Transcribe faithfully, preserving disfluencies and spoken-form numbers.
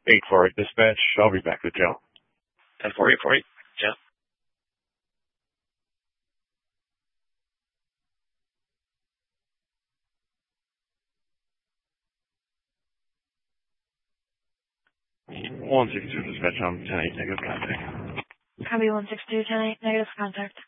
eight four eight dispatch. I'll be back with Joe. ten four eight four eight. Joe. one six two dispatch. I'm ten eight negative contact. Copy one six two, ten eight, negative contact.